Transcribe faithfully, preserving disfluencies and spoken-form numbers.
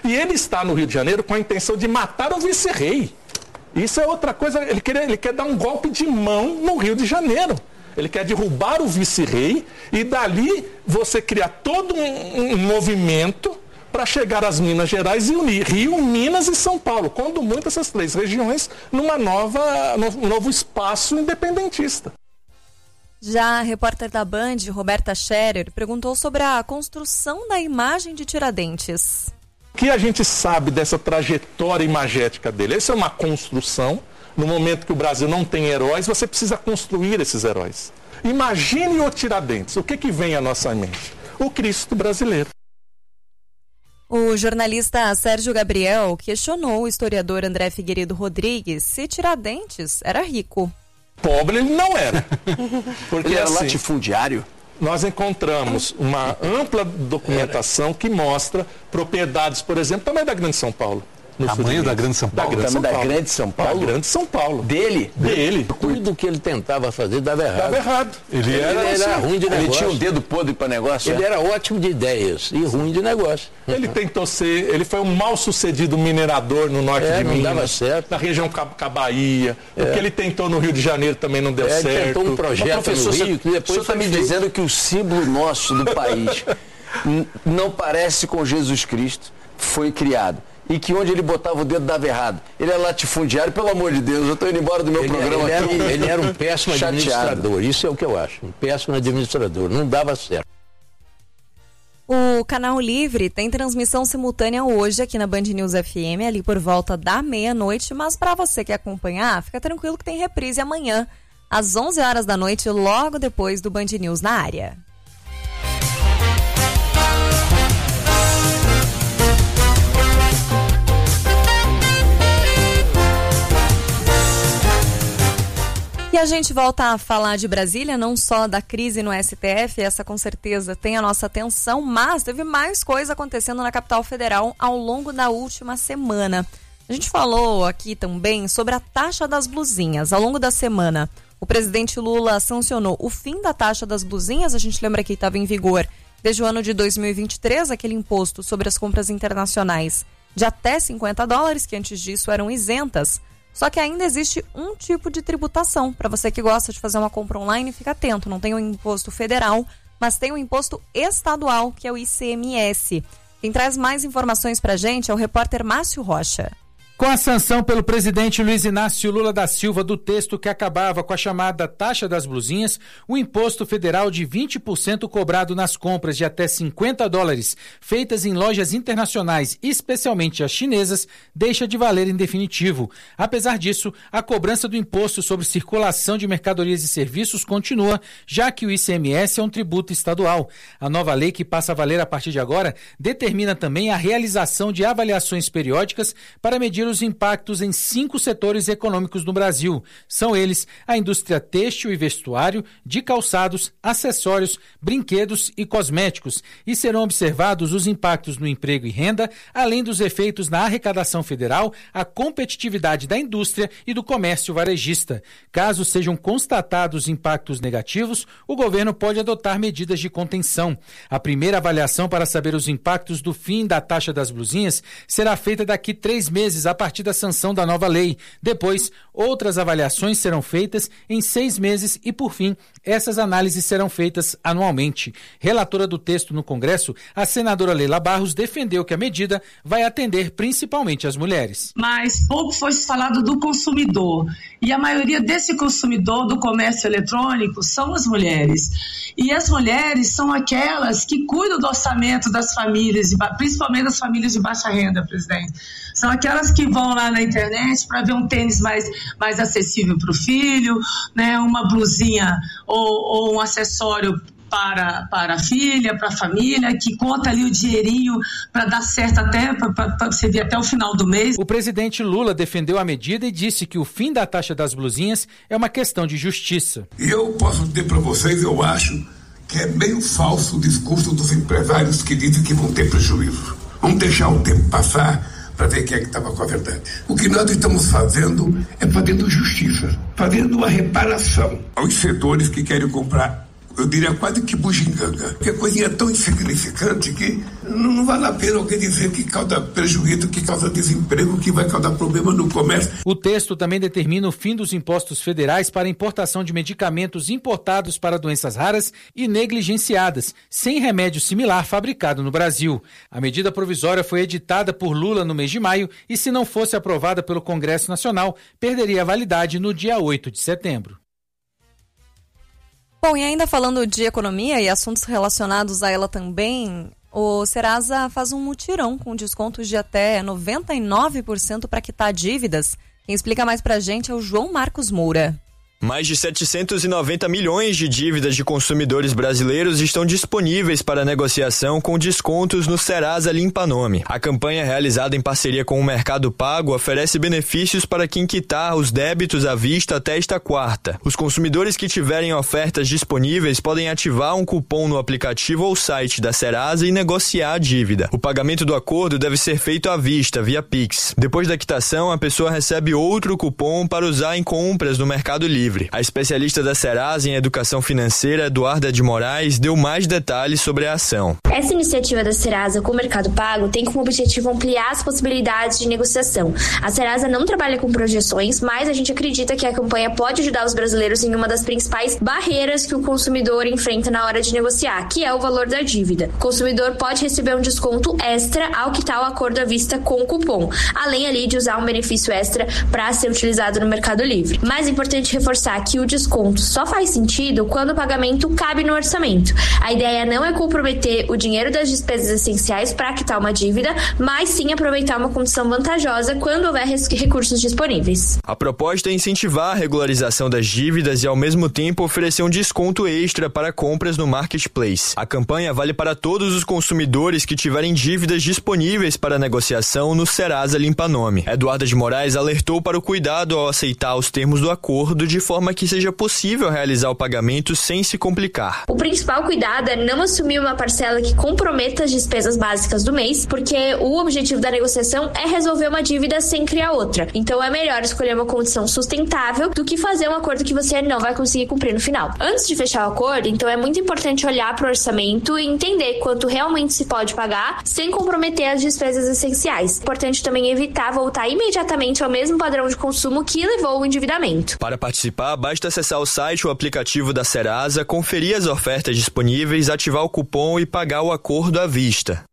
E ele está no Rio de Janeiro com a intenção de matar o vice-rei. Isso é outra coisa, ele quer, ele quer dar um golpe de mão no Rio de Janeiro. Ele quer derrubar o vice-rei e dali você criar todo um, um movimento para chegar às Minas Gerais e unir Rio, Minas e São Paulo, quando muito essas três regiões numa nova, no, novo espaço independentista. Já a repórter da Band, Roberta Scherer, perguntou sobre a construção da imagem de Tiradentes. O que a gente sabe dessa trajetória imagética dele? Essa é uma construção. No momento que o Brasil não tem heróis, você precisa construir esses heróis. Imagine o Tiradentes. O que, que vem à nossa mente? O Cristo brasileiro. O jornalista Sérgio Gabriel questionou o historiador André Figueiredo Rodrigues se Tiradentes era rico. Pobre ele não era. Porque ele era assim, latifundiário? Nós encontramos uma ampla documentação que mostra propriedades, por exemplo, também da Grande São Paulo. No tamanho da Grande São Paulo? Da Grande São da Paulo. Grande São Paulo? Da Grande São Paulo. Dele? Dele. Tudo que ele tentava fazer dava errado. Dava errado. Ele, ele era, era assim, ruim de negócio. Ele tinha um dedo podre para negócio? Ele é? era ótimo de ideias e ruim de negócio. Ele tentou ser, ele foi um mal sucedido minerador no norte é, de não Minas. Dava certo. Na região Cabaía. É. O que ele tentou no Rio de Janeiro também não deu é, certo. Ele tentou um projeto professor, no Rio que depois o senhor está me feito. dizendo que o símbolo nosso do país n- não parece com Jesus Cristo, foi criado. E que onde ele botava o dedo dava errado. Ele é latifundiário, pelo amor de Deus, eu estou indo embora do meu ele, programa ele era, aqui. Ele era um péssimo chateado. administrador, isso é o que eu acho. Um péssimo administrador, não dava certo. O Canal Livre tem transmissão simultânea hoje aqui na Band News F M, ali por volta da meia-noite, mas para você que acompanhar, fica tranquilo que tem reprise amanhã, às onze horas da noite, logo depois do Band News na área. E a gente volta a falar de Brasília, não só da crise no S T F, essa com certeza tem a nossa atenção, mas teve mais coisa acontecendo na capital federal ao longo da última semana. A gente falou aqui também sobre a taxa das blusinhas. Ao longo da semana, o presidente Lula sancionou o fim da taxa das blusinhas, a gente lembra que estava em vigor desde o ano de dois mil e vinte e três, aquele imposto sobre as compras internacionais de até cinquenta dólares, que antes disso eram isentas. Só que ainda existe um tipo de tributação. Para você que gosta de fazer uma compra online, fica atento. Não tem o imposto federal, mas tem o imposto estadual, que é o I C M S. Quem traz mais informações para a gente é o repórter Márcio Rocha. Com a sanção pelo presidente Luiz Inácio Lula da Silva do texto que acabava com a chamada taxa das blusinhas, o imposto federal de vinte por cento cobrado nas compras de até cinquenta dólares feitas em lojas internacionais, especialmente as chinesas, deixa de valer em definitivo. Apesar disso, a cobrança do imposto sobre circulação de mercadorias e serviços continua, já que o I C M S é um tributo estadual. A nova lei, que passa a valer a partir de agora, determina também a realização de avaliações periódicas para medir os impactos em cinco setores econômicos no Brasil. São eles a indústria têxtil e vestuário, de calçados, acessórios, brinquedos e cosméticos, e serão observados os impactos no emprego e renda, além dos efeitos na arrecadação federal, a competitividade da indústria e do comércio varejista. Caso sejam constatados impactos negativos, o governo pode adotar medidas de contenção. A primeira avaliação para saber os impactos do fim da taxa das blusinhas será feita daqui três meses a partir da sanção da nova lei. Depois, outras avaliações serão feitas em seis meses e, por fim, essas análises serão feitas anualmente. Relatora do texto no Congresso, a senadora Leila Barros defendeu que a medida vai atender principalmente as mulheres. Mas pouco foi falado do consumidor. E a maioria desse consumidor do comércio eletrônico são as mulheres. E as mulheres são aquelas que cuidam do orçamento das famílias, principalmente das famílias de baixa renda, presidente. São aquelas que vão lá na internet para ver um tênis mais, mais acessível para o filho, né, uma blusinha ou, ou um acessório para, para a filha, para a família, que conta ali o dinheirinho para dar certo até, para servir até o final do mês. O presidente Lula defendeu a medida e disse que o fim da taxa das blusinhas é uma questão de justiça. E eu posso dizer para vocês, eu acho que é meio falso o discurso dos empresários que dizem que vão ter prejuízo. Vamos deixar o tempo passar para ver quem é que estava com a verdade. O que nós estamos fazendo é fazendo justiça, fazendo uma reparação aos setores que querem comprar eu diria quase que bugiganga, porque a coisinha é tão insignificante que não, não vale a pena alguém dizer que causa prejuízo, que causa desemprego, que vai causar problema no comércio. O texto também determina o fim dos impostos federais para a importação de medicamentos importados para doenças raras e negligenciadas, sem remédio similar fabricado no Brasil. A medida provisória foi editada por Lula no mês de maio e, se não fosse aprovada pelo Congresso Nacional, perderia a validade no dia oito de setembro. Bom, e ainda falando de economia e assuntos relacionados a ela também, o Serasa faz um mutirão com descontos de até noventa e nove por cento para quitar dívidas. Quem explica mais pra gente é o João Marcos Moura. Mais de setecentos e noventa milhões de dívidas de consumidores brasileiros estão disponíveis para negociação com descontos no Serasa Limpa Nome. A campanha, realizada em parceria com o Mercado Pago, oferece benefícios para quem quitar os débitos à vista até esta quarta. Os consumidores que tiverem ofertas disponíveis podem ativar um cupom no aplicativo ou site da Serasa e negociar a dívida. O pagamento do acordo deve ser feito à vista, via Pix. Depois da quitação, a pessoa recebe outro cupom para usar em compras no Mercado Livre. A especialista da Serasa em Educação Financeira, Eduarda de Moraes, deu mais detalhes sobre a ação. Essa iniciativa da Serasa com o Mercado Pago tem como objetivo ampliar as possibilidades de negociação. A Serasa não trabalha com projeções, mas a gente acredita que a campanha pode ajudar os brasileiros em uma das principais barreiras que o consumidor enfrenta na hora de negociar, que é o valor da dívida. O consumidor pode receber um desconto extra ao quitar o acordo à vista com o cupom, além ali de usar um benefício extra para ser utilizado no Mercado Livre. Mais importante reforçar que o desconto só faz sentido quando o pagamento cabe no orçamento. A ideia não é comprometer o dinheiro das despesas essenciais para quitar uma dívida, mas sim aproveitar uma condição vantajosa quando houver recursos disponíveis. A proposta é incentivar a regularização das dívidas e, ao mesmo tempo, oferecer um desconto extra para compras no Marketplace. A campanha vale para todos os consumidores que tiverem dívidas disponíveis para negociação no Serasa Limpa Nome. Eduarda de Moraes alertou para o cuidado ao aceitar os termos do acordo de forma que seja possível realizar o pagamento sem se complicar. O principal cuidado é não assumir uma parcela que comprometa as despesas básicas do mês, porque o objetivo da negociação é resolver uma dívida sem criar outra. Então é melhor escolher uma condição sustentável do que fazer um acordo que você não vai conseguir cumprir no final. Antes de fechar o acordo, então é muito importante olhar para o orçamento e entender quanto realmente se pode pagar sem comprometer as despesas essenciais. Importante também evitar voltar imediatamente ao mesmo padrão de consumo que levou ao endividamento. Para participar, basta acessar o site ou aplicativo da Serasa, conferir as ofertas disponíveis, ativar o cupom e pagar o acordo à vista.